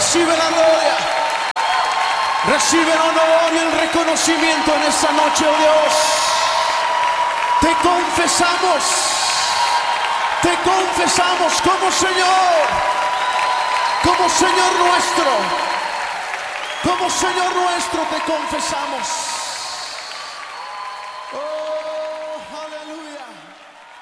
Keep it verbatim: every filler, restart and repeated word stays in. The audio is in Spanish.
Recibe la gloria, recibe el honor y el reconocimiento en esta noche, oh Dios. Te confesamos, te confesamos como Señor, como Señor nuestro, como Señor nuestro te confesamos.